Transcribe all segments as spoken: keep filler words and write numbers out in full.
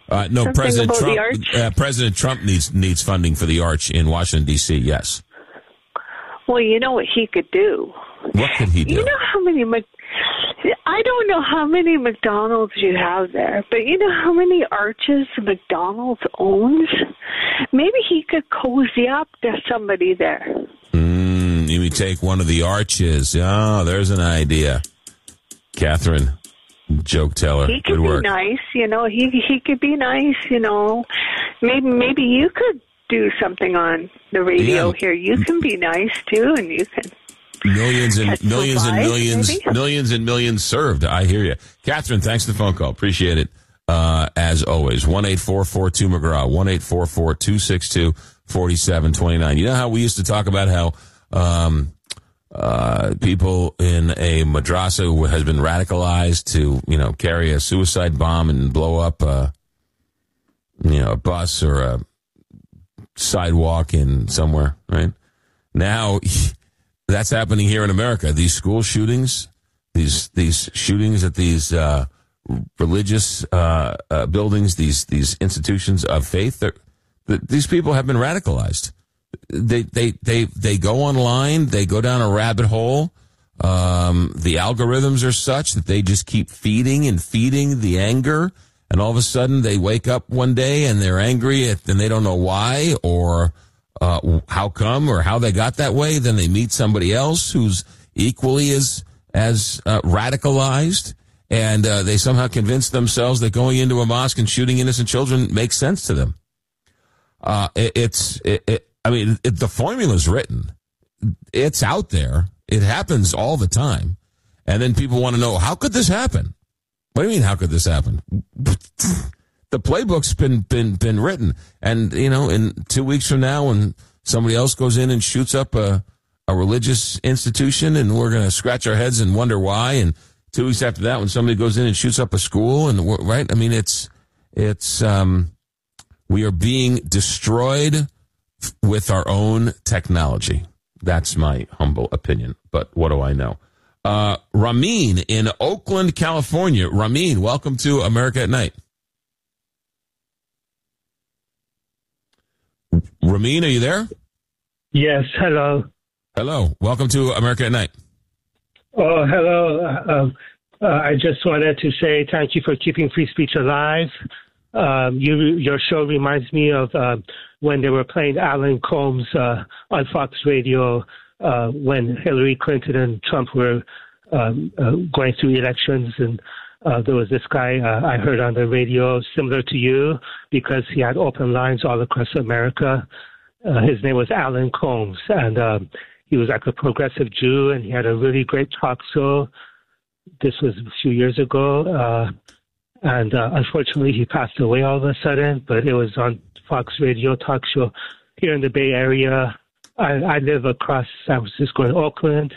Uh, no, Something President about Trump. the arch? Uh, President Trump needs needs funding for the arch in Washington D C. Yes. Well, you know what he could do. What could he do? You know how many? Mc- I don't know how many McDonald's you have there, but you know how many arches McDonald's owns? Maybe he could cozy up to somebody there. Mm, you mean take one of the arches? Oh, there's an idea, Catherine. Joke teller. He could Good be work. nice, you know. He he could be nice, you know. Maybe maybe you could do something on the radio Yeah. here. You can be nice too, and you can. Millions and Catch millions and flies, millions, maybe? millions and millions served. I hear you. Catherine, thanks for the phone call. Appreciate it. Uh, as always, one eight four four two McGraw, one eight four four two six two four seven two nine. You know how we used to talk about how, um, uh, people in a madrasa who has been radicalized to, you know, carry a suicide bomb and blow up, uh, you know, a bus or a sidewalk in somewhere, right? Now, that's happening here in America. These school shootings, these these shootings at these uh, religious uh, uh, buildings, these these institutions of faith, th- these people have been radicalized. They they they they go online, they go down a rabbit hole. Um, the algorithms are such that they just keep feeding and feeding the anger, and all of a sudden they wake up one day and they're angry at, and they don't know why or. Uh, how come or how they got that way? Then they meet somebody else who's equally as as uh, radicalized, and uh, they somehow convince themselves that going into a mosque and shooting innocent children makes sense to them. Uh, it, it's, it, it, I mean, it, the formula's written. It's out there. It happens all the time. And then people want to know, how could this happen? What do you mean, how could this happen? The playbook's been, been, been written. And, you know, in two weeks from now, when somebody else goes in and shoots up a, a religious institution, and we're going to scratch our heads and wonder why. And two weeks after that, when somebody goes in and shoots up a school, and right? I mean, it's, it's, um, we are being destroyed with our own technology. That's my humble opinion. But what do I know? Uh, Ramin in Oakland, California. Ramin, welcome to America at Night. Ramin, are you there? Yes, hello. Hello. Welcome to America at Night. Oh, hello. Uh, um, uh, I just wanted to say thank you for keeping free speech alive. Um, you, your show reminds me of uh, when they were playing Alan Combs uh, on Fox Radio uh, when Hillary Clinton and Trump were um, uh, going through elections, and Uh, there was this guy uh, I heard on the radio similar to you because he had open lines all across America. Uh, his name was Alan Combs, and um, he was like a progressive Jew, and he had a really great talk show. This was a few years ago, uh, and uh, unfortunately he passed away all of a sudden, but it was on Fox Radio talk show here in the Bay Area. I, I live across San Francisco and Oakland.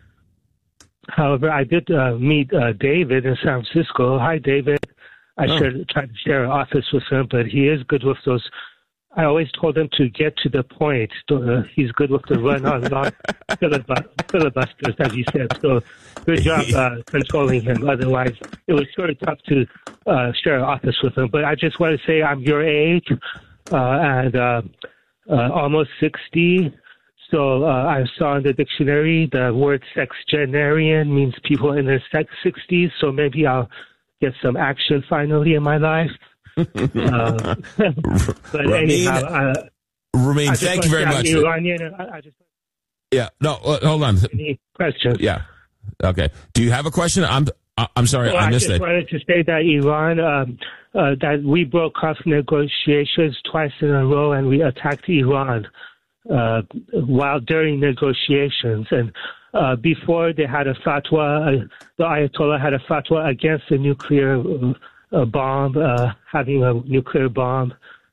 However, I did uh, meet uh, David in San Francisco. Hi, David. I oh. shared, tried to share an office with him, but he is good with those. I always told him to get to the point. Uh, he's good with the run-on long filibusters, as you said. So good job uh, controlling him. Otherwise, it was sort of tough to uh, share an office with him. But I just want to say I'm your age uh, and uh, uh, almost sixty. So uh, I saw in the dictionary the word sexagenarian means people in their sex sixties. So maybe I'll get some action finally in my life. uh, but Ramin, anyhow, uh, Ramin, thank you very much. Iranian, I, I just yeah, no, uh, hold on. any questions? Yeah, okay. Do you have a question? I'm I'm sorry, well, I missed I just it. wanted to say that Iran, um, uh, that we broke off negotiations twice in a row, and we attacked Iran. Uh, while during negotiations, and uh, before they had a fatwa, uh, the Ayatollah had a fatwa against a nuclear uh, bomb, uh, having a nuclear bomb,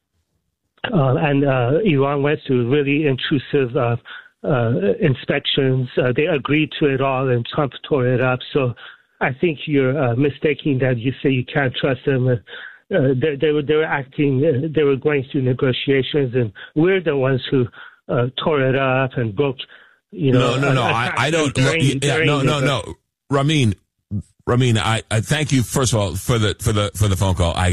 uh, and uh, Iran went through really intrusive uh, uh, inspections. Uh, they agreed to it all, and Trump tore it up. So I think you're uh, mistaking that you say you can't trust them. Uh, they, they were they were acting. Uh, they were going through negotiations, and we're the ones who. Uh, tore it up and broke, you know. No, no, no. I, I don't. During, yeah, during no, no, no. Ramin, Ramin. I, I thank you first of all for the for the for the phone call. I